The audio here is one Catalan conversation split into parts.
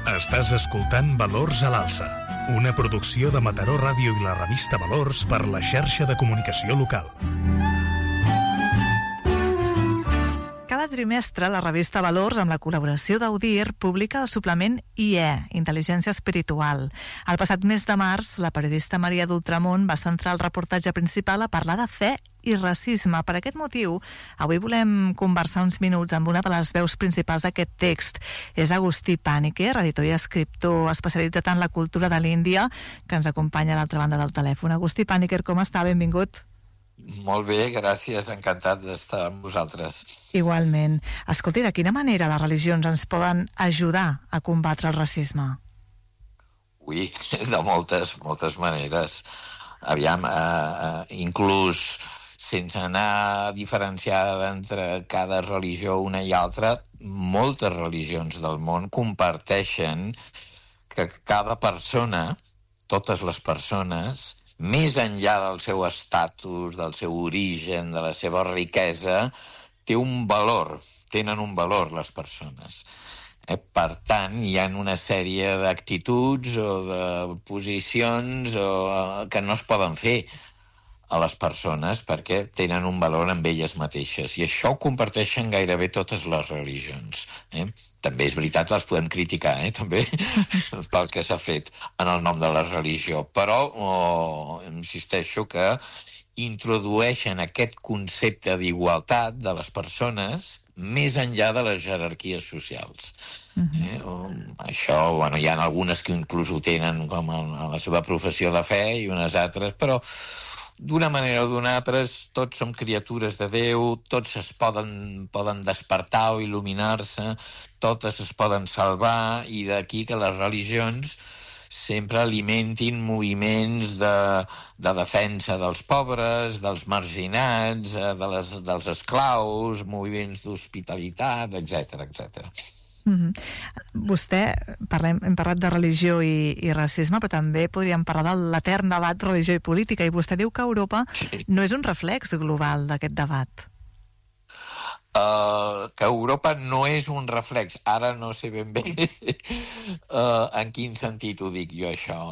Estàs escoltant Valors a l'Alça, una producció de Mataró Ràdio i la revista Valors per la xarxa de comunicació local. Cada trimestre, la revista Valors, amb la col·laboració d'Audir, publica el suplement IE, Intel·ligència Espiritual. El passat mes de març, la periodista Maria d'Ultramont va centrar el reportatge principal a parlar de fe i racisme. Per aquest motiu, avui volem conversar uns minuts amb una de les veus principals d'aquest text. És Agustí Pàniker, editor i escriptor especialitzat en la cultura de l'Índia, que ens acompanya a l'altra banda del telèfon. Agustí Pàniker, com està? Benvingut. Molt bé, gràcies, encantat d'estar amb vosaltres. Igualment. Escolti, de quina manera les religions ens poden ajudar a combatre el racisme? Ui, de moltes maneres. Aviam, inclús sense anar a diferenciar entre cada religió una i altra, moltes religions del món comparteixen que cada persona, totes les persones, més enllà del seu estatus, del seu origen, de la seva riquesa, tenen un valor les persones. Per tant, hi ha una sèrie d'actituds o de posicions que no es poden fer a les persones perquè tenen un valor en elles mateixes. I això ho comparteixen gairebé totes les religions. També és veritat, les podem criticar, també, pel que s'ha fet en el nom de la religió. Però insisteixo que introdueixen aquest concepte d'igualtat de les persones més enllà de les jerarquies socials. Això, hi ha algunes que inclús ho tenen com a la seva professió de fe i unes altres, però d'una manera o d'una altra, tots som criatures de Déu, tots es poden despertar o il·luminar-se, totes es poden salvar, i d'aquí que les religions sempre alimentin moviments de defensa dels pobres, dels marginats, dels esclaus, moviments d'hospitalitat, etc. Vostè, hem parlat de religió i racisme, però també podríem parlar de l'etern debat religió i política, i vostè diu que Europa no és un reflex global d'aquest debat. Que Europa no és un reflex. Ara no sé ben bé en quin sentit ho dic jo, això.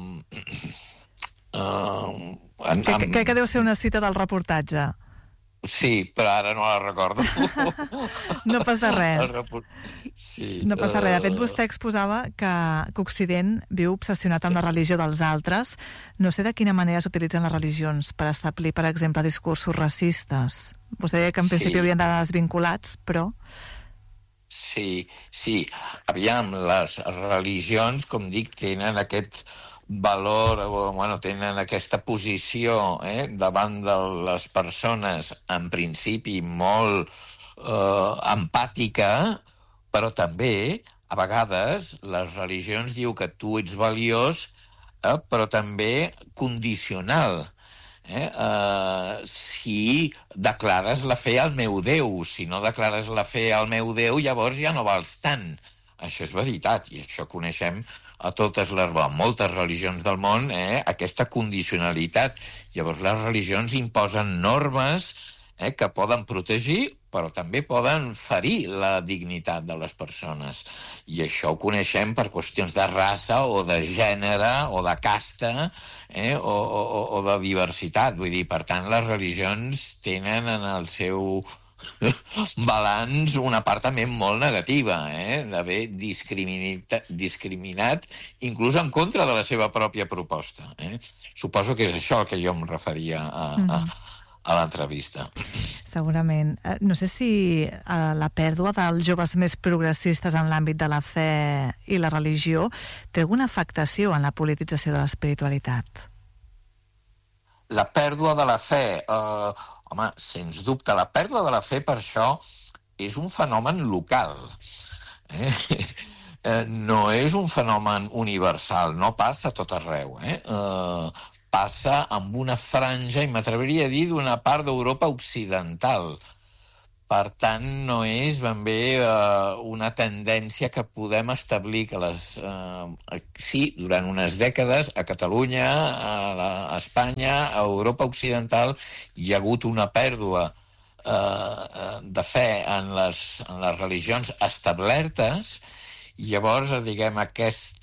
Crec que deu ser una cita del reportatge. Sí, però ara no la recordo. No passa res. Sí, no passa res. De fet, vostè exposava que Occident viu obsessionat amb la religió dels altres. No sé de quina manera s'utilitzen les religions per establir, per exemple, discursos racistes. Vostè deia que en principi havien d'anar desvinculats, però... Sí. Aviam, les religions, com dic, tenen aquest valor, tenen aquesta posició davant de les persones, en principi molt empàtica, però també, a vegades, les religions diu que tu ets valiós, però també condicional. Si declares la fe al meu Déu, si no declares la fe al meu Déu, llavors ja no vals tant. Això és veritat, i això coneixem a moltes religions del món, aquesta condicionalitat. Llavors les religions imposen normes que poden protegir, però també poden ferir la dignitat de les persones. I això ho coneixem per qüestions de raça o de gènere o de casta o de diversitat. Vull dir, per tant, les religions tenen en el seu balanç una part també molt negativa, d'haver discriminat inclús en contra de la seva pròpia proposta. Suposo que és això el que jo em referia a l'entrevista. Segurament. No sé si la pèrdua dels joves més progressistes en l'àmbit de la fe i la religió té alguna afectació en la politització de l'espiritualitat. La pèrdua de la fe... Home, sens dubte, la pèrdua de la fe per això és un fenomen local. No és un fenomen universal, no passa a tot arreu. Passa amb una franja, i m'atreviria a dir, d'una part d'Europa occidental. Per tant, no és ben bé una tendència que podem establir que sí, durant unes dècades a Catalunya, a Espanya, a Europa occidental hi ha hagut una pèrdua de fe en les religions establertes Llavors, diguem, aquest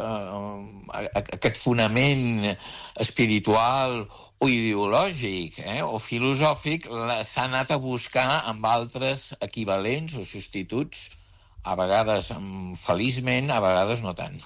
fonament espiritual o ideològic o filosòfic s'ha anat a buscar amb altres equivalents o substituts, a vegades feliçment, a vegades no tant.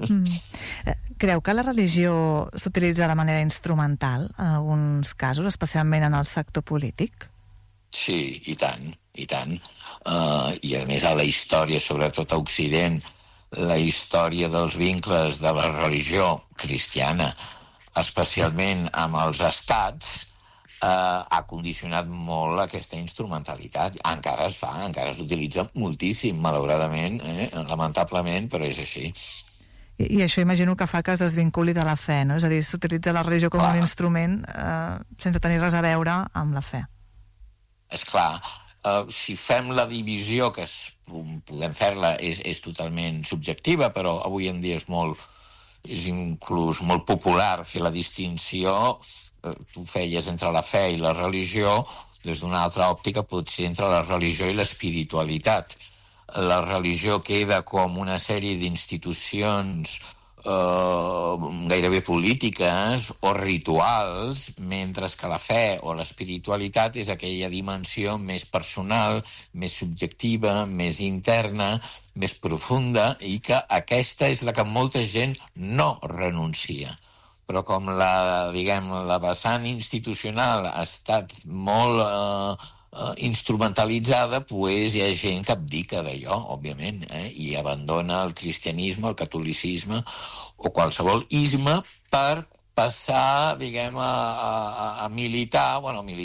Creu que la religió s'utilitza de manera instrumental en alguns casos, especialment en el sector polític? Sí, i tant, i tant. I a més a la història, sobretot a Occident, la història dels vincles de la religió cristiana, especialment amb els estats, ha condicionat molt aquesta instrumentalitat. Encara es fa, encara s'utilitza moltíssim, malauradament, lamentablement, però és així. I això imagino que fa que es desvinculi de la fe, no? És a dir, s'utilitza la religió com un instrument sense tenir res a veure amb la fe. És clar, si fem la divisió, que podem fer-la, és totalment subjectiva, però avui en dia és inclús molt popular fer la distinció, tu feies entre la fe i la religió, des d'una altra òptica potser entre la religió i l'espiritualitat. La religió queda com una sèrie d'institucions gairebé polítiques o rituals, mentre que la fe o l'espiritualitat és aquella dimensió més personal, més subjectiva, més interna, més profunda, i que aquesta és la que molta gent no renuncia. Però com la vessant institucional ha estat molt instrumentalitzada, doncs hi ha gent que abdica d'allò, òbviament, i abandona el cristianisme, el catolicisme o qualsevol isme per passar, a militar,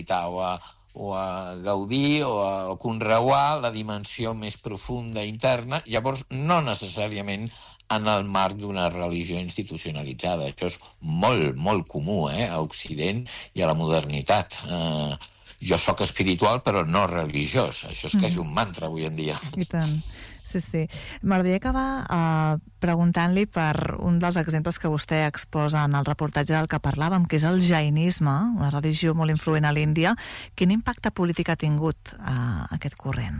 o a gaudir o a conreuar la dimensió més profunda interna, llavors no necessàriament en el marc d'una religió institucionalitzada. Això és molt, molt comú a Occident i a la modernitat. Jo sóc espiritual però no religiós. Això és quasi un mantra avui en dia. I tant. Sí. M'agradaria acabar preguntant-li per un dels exemples que vostè exposa en el reportatge del que parlàvem, que és el jainisme, una religió molt influent a l'Índia. Quin impacte polític ha tingut aquest corrent?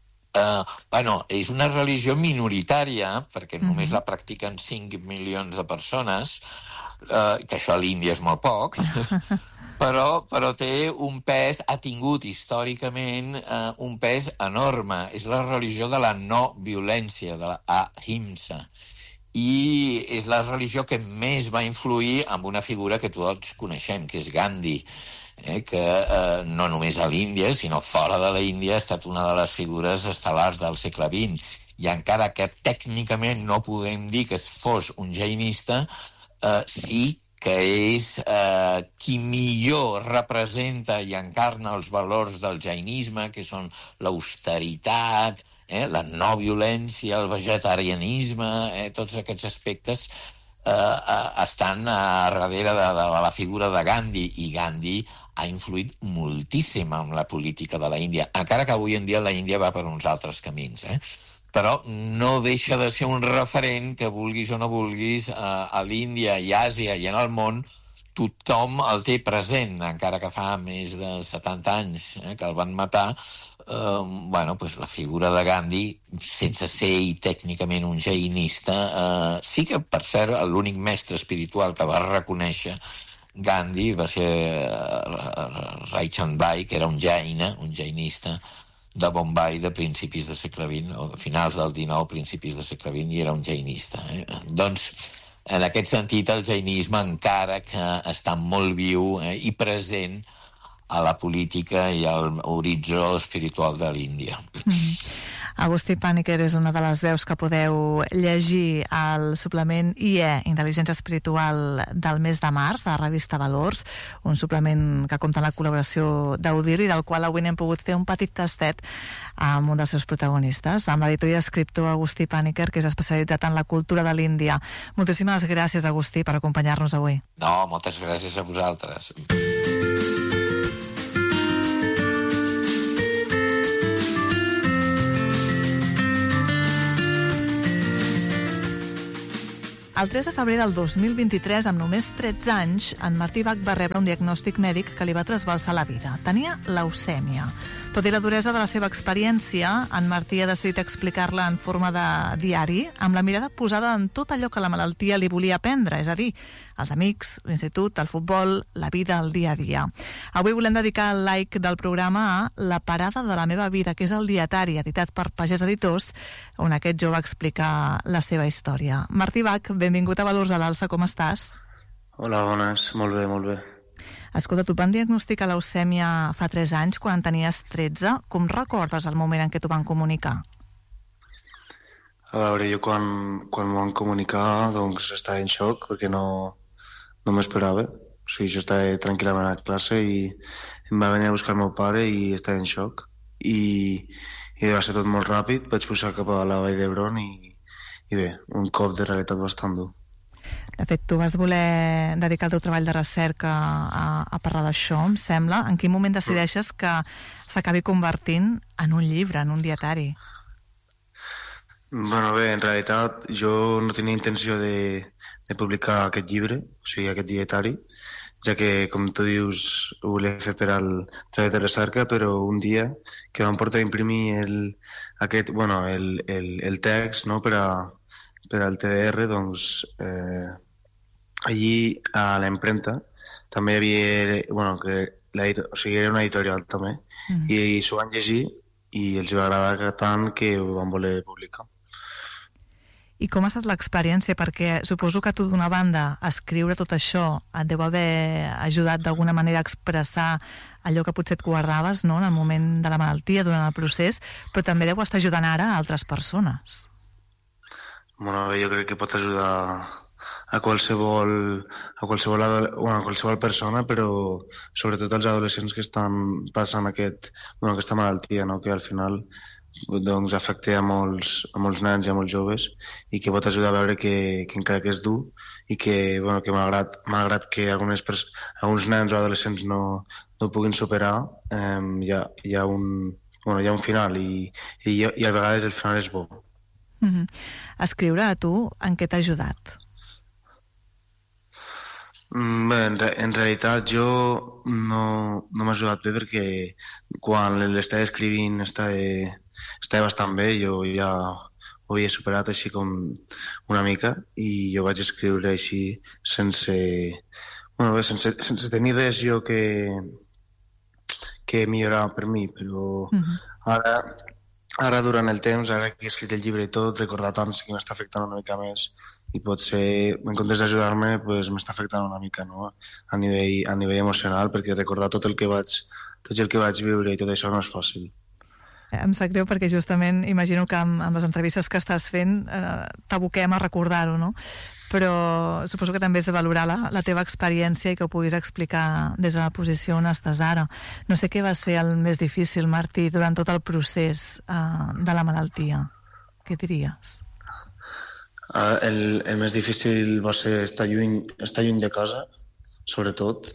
És una religió minoritària, perquè només la practiquen 5 milions de persones, que això a l'Índia és molt poc, però té un pes, ha tingut històricament un pes enorme. És la religió de la no violència, de la ahimsa. I és la religió que més va influir en una figura que tots coneixem, que és Gandhi, que no només a l'Índia, sinó fora de la Índia, ha estat una de les figures estel·lars del segle XX. I encara que tècnicament no podem dir que fos un jainista, sí que és qui millor representa i encarna els valors del jainisme, que són l'austeritat, la no violència, el vegetarianisme, tots aquests aspectes estan darrere de la figura de Gandhi, i Gandhi ha influït moltíssim en la política de la Índia, encara que avui en dia la Índia va per uns altres camins, però no deixa de ser un referent que, vulguis o no vulguis, a l'Índia i a Àsia i en el món tothom el té present, encara que fa més de 70 anys que el van matar. La figura de Gandhi, sense ser tècnicament un jainista, sí que, per cert, l'únic mestre espiritual que va reconèixer Gandhi va ser Rai Chandbai, que era un jainista de Bombay de principis del segle XX, o de finals del XIX, principis del segle XX, i era un jainista. Doncs, en aquest sentit, el jainisme encara que està molt viu i present a la política i a l'horitzó espiritual de l'Índia. Agustí Pàniker és una de les veus que podeu llegir al suplement IE, Intel·ligència Espiritual, del mes de març, de la revista Valors, un suplement que compta amb la col·laboració d'Audir i del qual avui n'hem pogut fer un petit tastet amb un dels seus protagonistes, amb l'editor i escriptor Agustí Pàniker, que és especialitzat en la cultura de l'Índia. Moltíssimes gràcies, Agustí, per acompanyar-nos avui. No, moltes gràcies a vosaltres. El 3 de febrer del 2023, amb només 13 anys, en Martí Bach va rebre un diagnòstic mèdic que li va trasbalsar la vida. Tenia leucèmia. Tot i la duresa de la seva experiència, en Martí ha decidit explicar-la en forma de diari, amb la mirada posada en tot allò que la malaltia li volia aprendre, és a dir, els amics, l'institut, el futbol, la vida, el dia a dia. Avui volem dedicar el like del programa a La parada de la meva vida, que és el dietari editat per Pagès Editors, on aquest jove explica la seva història. Martí Bach, benvingut a Valors a l'Alça, com estàs? Hola, bones, molt bé, molt bé. Escolta, tu et van diagnosticar leucèmia fa 3 anys, quan en tenies 13. Com recordes el moment en què t'ho van comunicar? A veure, jo quan m'ho van comunicar, doncs estava en xoc, perquè no m'ho esperava. O sigui, jo estava tranquil·lament a classe i em va venir a buscar el meu pare i estava en xoc. I va ser tot molt ràpid, vaig pujar cap a la Vall d'Hebron i bé, un cop de realitat bastant dur. De fet, tu vas voler dedicar el teu treball de recerca a parlar d'això, em sembla. En quin moment decideixes que s'acabi convertint en un llibre, en un dietari? Bueno, bé, en realitat jo no tenia intenció de publicar aquest llibre, o sigui, aquest dietari, ja que, com tu dius, ho volia fer per al treball de recerca, però un dia que vam portar a imprimir el text, no?, per al TDR, doncs allí a la impremta també hi havia, o sigui, era una editorial també, i s'ho van llegir i els va agradar tant que ho van voler publicar. I com ha estat l'experiència? Perquè suposo que tu, d'una banda, escriure tot això et deu haver ajudat d'alguna manera a expressar allò que potser et guardaves, no?, en el moment de la malaltia, durant el procés, però també deu estar ajudant ara a altres persones. Bueno, jo crec que pot ajudar a qualsevol persona, però sobretot als adolescents que estan passant aquesta malaltia, no?, que al final doncs afecta a molts nens i a molts joves, i que pot ajudar a veure que encara que és dur i que malgrat que alguns nens o adolescents no ho puguin superar, hi ha un final i a vegades el final és bo. Escriure a tu en què t'ha ajudat? Bé, en realitat jo no m'ha ajudat bé, perquè quan l'estava escrivint estava bastant bé, jo ja ho havia superat així com una mica, i jo vaig escriure així sense tenir res jo que millorar per mi, però ara durant el temps, ara que he escrit el llibre i tot, recordar tant que m'està afectant una mica més, i potser, en comptes d'ajudar-me, m'està afectant una mica, no?, a nivell emocional, perquè recordar tot el que vaig viure i tot això no és fàcil. Em sap greu perquè justament imagino que amb les entrevistes que estàs fent t'aboquem a recordar-ho, no? Però suposo que també és de valorar la teva experiència i que ho puguis explicar des de la posició on estàs ara. No sé què va ser el més difícil, Martí, durant tot el procés de la malaltia. Què diries? El més difícil va ser estar lluny de casa, sobretot,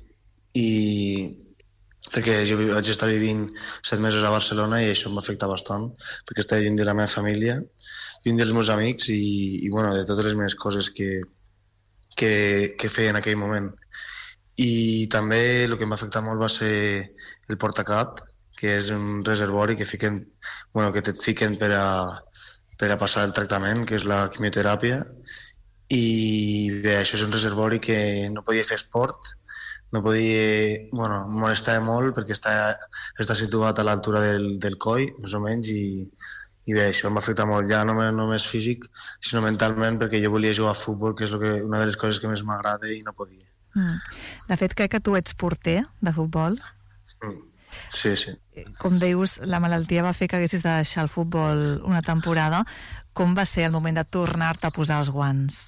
perquè jo vaig estar vivint 7 mesos a Barcelona i això em va afectar bastant, perquè estava lluny de la meva família, lluny dels meus amics i de totes les meves coses que feia en aquell moment. I també el que em va afectar molt va ser el Portacat, que és un reservori que et fiquen per a passar el tractament, que és la quimioteràpia, i bé, això és un reservori que no podia fer esport, no podia... em molestava molt perquè està situat a l'altura del coll, més o menys, i bé, això em va afectar molt, ja no només físic, sinó mentalment, perquè jo volia jugar a futbol, que és una de les coses que més m'agrada, i no podia. De fet, crec que tu ets porter de futbol. Sí. Com dius, la malaltia va fer que haguessis de deixar el futbol una temporada. Com va ser el moment de tornar-te a posar els guants?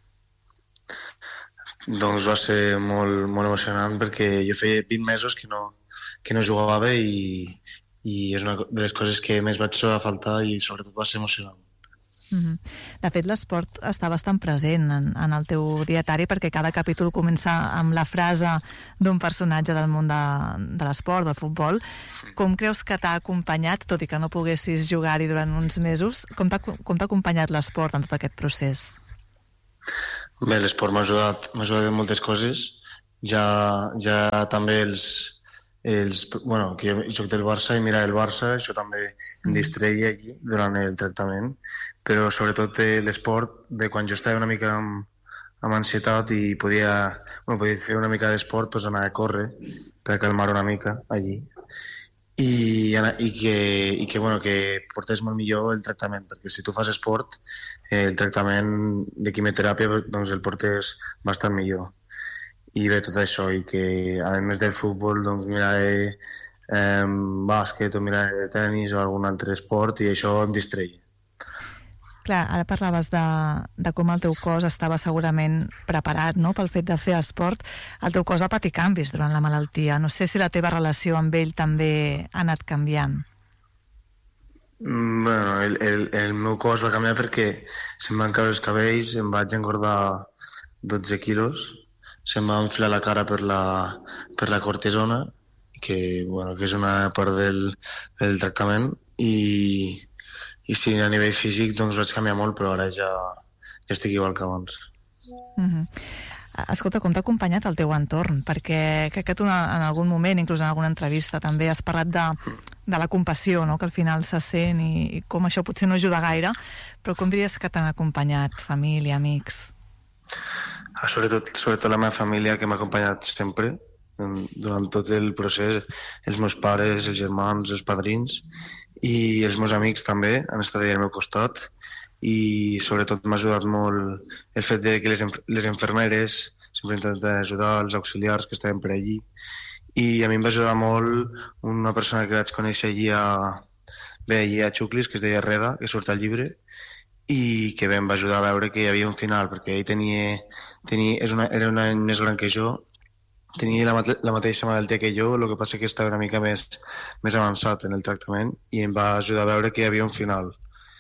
Doncs va ser molt, molt emocionant, perquè jo feia 20 mesos que no jugava i és una de les coses que més vaig trobar a faltar, i sobretot va ser emocionant. De fet, l'esport està bastant present en el teu dietari, perquè cada capítol comença amb la frase d'un personatge del món de l'esport, del futbol. Com creus que t'ha acompanyat, tot i que no poguessis jugar-hi durant uns mesos, com t'ha acompanyat l'esport en tot aquest procés? Bé, l'esport m'ha ajudat en moltes coses. Ja també els que jo soc del Barça i mirar el Barça, això també em distreia allí durant el tractament, però sobretot l'esport, de quan jo estava una mica amb ansietat i podia fer una mica d'esport, doncs anar a córrer per calmar una mica allí. I que portés molt millor el tractament, perquè si tu fas esport, el tractament de quimioteràpia doncs el portés bastant millor. I bé, tot això, i que a més del futbol doncs miraré bàsquet o miraré tennis o algun altre esport, i això em distreia. Clar, ara parlaves de com el teu cos estava segurament preparat, no?, pel fet de fer esport. El teu cos va patir canvis durant la malaltia. No sé si la teva relació amb ell també ha anat canviant. Bueno, el meu cos va canviar perquè se'm van caure els cabells, em vaig engordar 12 quilos, se'm va enfilar la cara per la cortisona, que és una part del tractament, i sí, a nivell físic doncs vaig canviar molt, però ara ja estic igual que abans. Escolta, com t'ha acompanyat el teu entorn? Perquè crec que tu en algun moment, inclús en alguna entrevista, també has parlat de la compassió, no?, que al final se sent, i com això potser no ajuda gaire, però com diries que t'han acompanyat família, amics? Sobretot la meva família, que m'ha acompanyat sempre durant tot el procés, els meus pares, els germans, els padrins, i els meus amics també han estat allà al meu costat, i sobretot m'ha ajudat molt el fet de que les infermeres sempre intenten ajudar, els auxiliars que estaven per allí, i a mi em va ajudar molt una persona que vaig conèixer allí a Xuclis, que es deia Reda, que surt al llibre, i que em va ajudar a veure que hi havia un final, perquè ell era un any més gran que jo, tenia la mateixa malaltia que jo, el que passa que estava una mica més avançat en el tractament, i em va ajudar a veure que hi havia un final.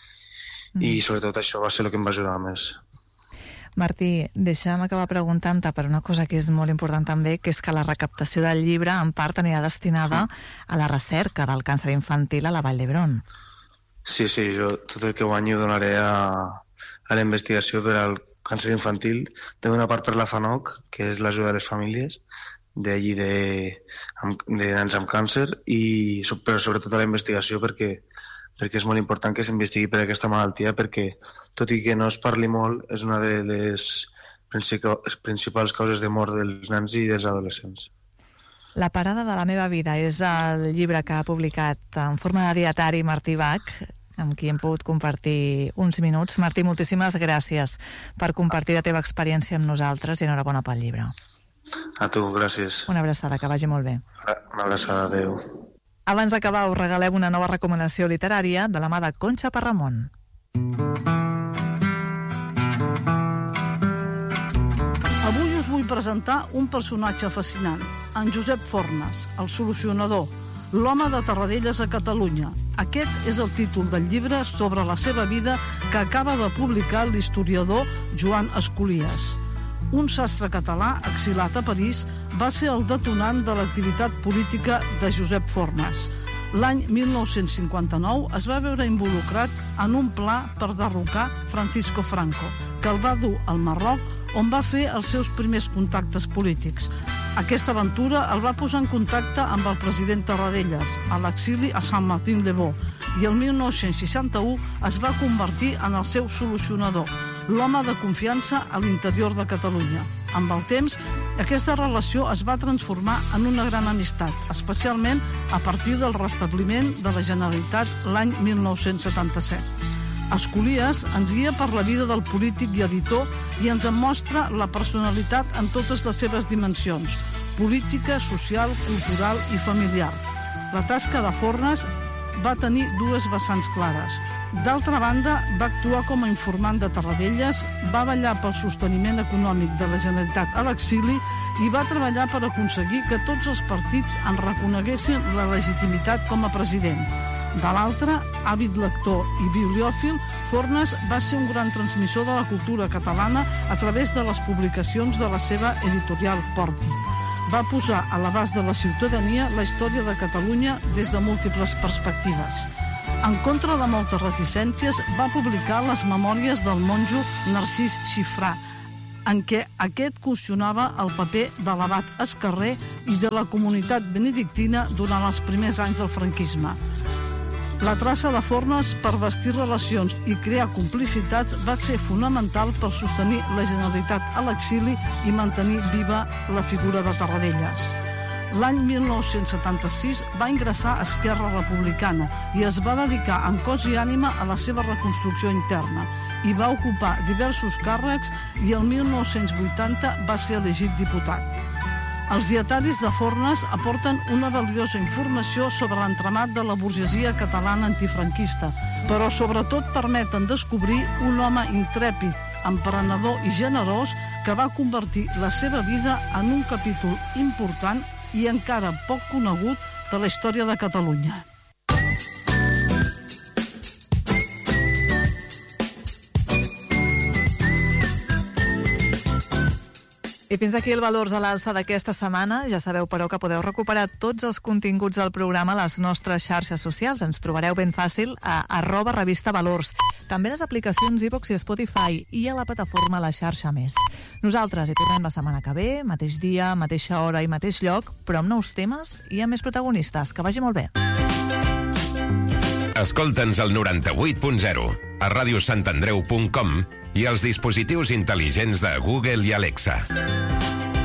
I sobretot això va ser el que em va ajudar més. Martí, deixa'm acabar preguntant-te per una cosa que és molt important també, que és que la recaptació del llibre en part anirà destinada a la recerca del càncer infantil a la Vall d'Hebron. Sí, jo tot el que guanyi ho donaré a la investigació per al càncer infantil. Té una part per la FANOC, que és l'ajuda a les famílies d'allí de nens amb càncer, però sobretot a la investigació, perquè és molt important que s'investigui per aquesta malaltia, perquè tot i que no es parli molt, és una de les principals causes de mort dels nens i dels adolescents. La parada de la meva vida és el llibre que ha publicat en forma de dietari Martí Bach, amb qui hem pogut compartir uns minuts. Martí, moltíssimes gràcies per compartir la teva experiència amb nosaltres, i enhorabona pel llibre. A tu, gràcies. Una abraçada, que vagi molt bé. Una abraçada, adeu. Abans d'acabar, us regalem una nova recomanació literària de la mà de Conxa Parramon. Avui us vull presentar un personatge fascinant, en Josep Fornes, el solucionador, l'home de Tarradellas a Catalunya. Aquest és el títol del llibre sobre la seva vida que acaba de publicar l'historiador Joan Escolies. Un sastre català exilat a París va ser el detonant de l'activitat política de Josep Fornes. L'any 1959 es va veure involucrat en un pla per derrocar Francisco Franco, que el va dur al Marroc, on va fer els seus primers contactes polítics. Aquesta aventura el va posar en contacte amb el president Tarradellas, a l'exili a Saint-Martin-le-Beau, i el 1961 es va convertir en el seu solucionador, l'home de confiança a l'interior de Catalunya. Amb el temps, aquesta relació es va transformar en una gran amistat, especialment a partir del restabliment de la Generalitat l'any 1977. Escolies ens guia per la vida del polític i editor i ens en mostra la personalitat en totes les seves dimensions, política, social, cultural i familiar. La tasca de Fornes va tenir dues vessants clares. D'altra banda, va actuar com a informant de Tarradellas, va vetllar pel sosteniment econòmic de la Generalitat a l'exili i va treballar per aconseguir que tots els partits en reconeguessin la legitimitat com a president. De l'altra, àvid lector i bibliòfil, Fornes va ser un gran transmissor de la cultura catalana a través de les publicacions de la seva editorial Porti. Va posar a l'abast de la ciutadania la història de Catalunya des de múltiples perspectives. En contra de moltes reticències, va publicar les memòries del monjo Narcís Xifrà, en què aquest qüestionava el paper de l'abat Escarrer i de la comunitat benedictina durant els primers anys del franquisme. La traça de Fornes per bastir relacions i crear complicitats va ser fonamental per sostenir la Generalitat a l'exili i mantenir viva la figura de Tarradellas. L'any 1976 va ingressar a Esquerra Republicana i es va dedicar en cos i ànima a la seva reconstrucció interna i va ocupar diversos càrrecs i el 1980 va ser elegit diputat. Els dietaris de Fornes aporten una valiosa informació sobre l'entramat de la burgesia catalana antifranquista, però sobretot permeten descobrir un home intrèpid, emprenedor i generós que va convertir la seva vida en un capítol important i encara poc conegut de la història de Catalunya. I fins aquí el Valors a l'Alça d'aquesta setmana. Ja sabeu, però, que podeu recuperar tots els continguts del programa a les nostres xarxes socials. Ens trobareu ben fàcil a @revistavalors. També a les aplicacions iVoox i Spotify i a la plataforma La Xarxa Més. Nosaltres hi tornem la setmana que ve, mateix dia, mateixa hora i mateix lloc, però amb nous temes i amb més protagonistes. Que vagi molt bé. Escolta'ns al 98.0, a radiosantandreu.com i als dispositius intel·ligents de Google i Alexa.